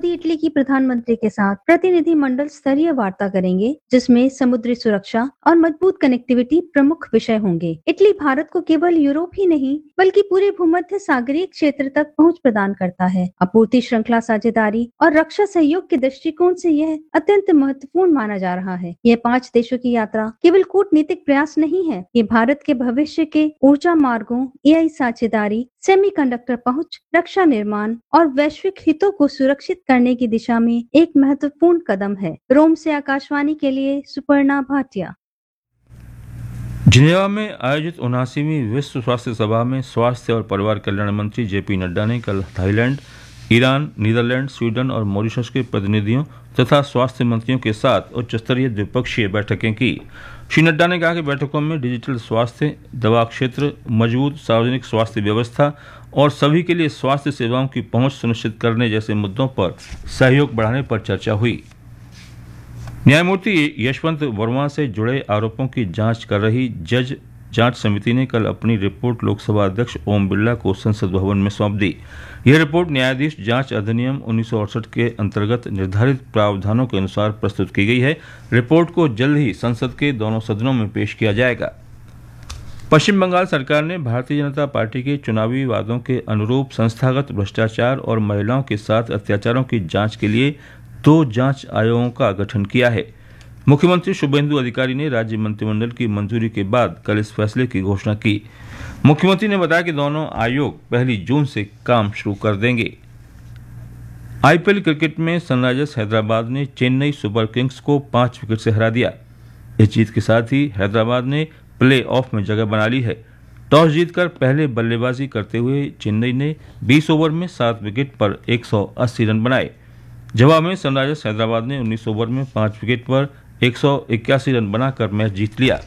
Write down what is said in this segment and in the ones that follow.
Modi Italy की प्रधानमंत्री के साथ प्रतिनिधि मंडल स्तरीय वार्ता करेंगे, जिसमें समुद्री सुरक्षा और मजबूत कनेक्टिविटी प्रमुख विषय होंगे। इटली भारत को केवल यूरोप ही नहीं बल्कि पूरे भूमध्य सागरीय क्षेत्र तक पहुंच प्रदान करता है। आपूर्ति श्रृंखला साझेदारी और रक्षा सहयोग के दृष्टिकोण से यह अत्यंत महत्वपूर्ण माना जा रहा है। यह 5 देशों की यात्रा केवल कूटनीतिक प्रयास नहीं है, ये भारत के भविष्य के ऊर्जा मार्गों, एआई साझेदारी, सेमीकंडक्टर पहुंच, रक्षा निर्माण और वैश्विक हितों को सुरक्षित करने की दिशा में एक महत्वपूर्ण कदम है। रोम से आकाशवाणी के लिए सुपर्णा भाटिया। जिनेवा में आयोजित 79वीं विश्व स्वास्थ्य सभा में स्वास्थ्य और परिवार कल्याण मंत्री जेपी नड्डा ने कल थाईलैंड, ईरान, नीदरलैंड, स्वीडन और मॉरिशस के प्रतिनिधियों तथा स्वास्थ्य मंत्रियों के साथ उच्च स्तरीय द्विपक्षीय बैठकें की। श्री नड्डा ने कहा कि बैठकों में डिजिटल स्वास्थ्य, दवा क्षेत्र, मजबूत सार्वजनिक स्वास्थ्य व्यवस्था और सभी के लिए स्वास्थ्य सेवाओं की पहुंच सुनिश्चित करने जैसे मुद्दों पर सहयोग बढ़ाने पर चर्चा हुई। न्यायमूर्ति यशवंत वर्मा से जुड़े आरोपों की जांच कर रही जज जांच समिति ने कल अपनी रिपोर्ट लोकसभा अध्यक्ष ओम बिरला को संसद भवन में सौंप दी। यह रिपोर्ट न्यायाधीश जांच अधिनियम 1968 के अंतर्गत निर्धारित प्रावधानों के अनुसार प्रस्तुत की गई है। रिपोर्ट को जल्द ही संसद के दोनों सदनों में पेश किया जाएगा। पश्चिम बंगाल सरकार ने भारतीय जनता पार्टी के चुनावी वादों के अनुरूप संस्थागत भ्रष्टाचार और महिलाओं के साथ अत्याचारों की जांच के लिए 2 जांच आयोगों का गठन किया है। मुख्यमंत्री शुभेंदु अधिकारी ने राज्य मंत्रिमंडल की मंजूरी के बाद कल इस फैसले की घोषणा की। मुख्यमंत्री ने बताया कि दोनों आयोग 1 जून से काम शुरू कर देंगे। आईपीएल क्रिकेट में सनराइजर्स हैदराबाद ने चेन्नई सुपर किंग्स को 5 विकेट से हरा दिया। इस जीत के साथ ही हैदराबाद ने प्ले ऑफ में जगह बना ली है। टॉस जीतकर पहले बल्लेबाजी करते हुए चेन्नई ने 20 ओवर में 7 विकेट पर 180 रन बनाए। जवाब में सनराइजर्स हैदराबाद ने 19 ओवर में 5 विकेट पर 181 रन बनाकर मैच जीत लिया।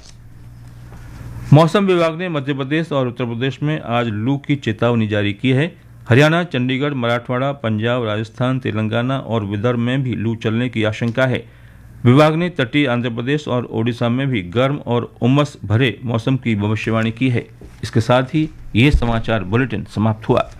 मौसम विभाग ने मध्य प्रदेश और उत्तर प्रदेश में आज लू की चेतावनी जारी की है। हरियाणा, चंडीगढ़, मराठवाड़ा, पंजाब, राजस्थान, तेलंगाना और विदर्भ में भी लू चलने की आशंका है। विभाग ने तटीय आंध्र प्रदेश और ओडिशा में भी गर्म और उमस भरे मौसम की भविष्यवाणी की है। इसके साथ ही ये समाचार बुलेटिन समाप्त हुआ।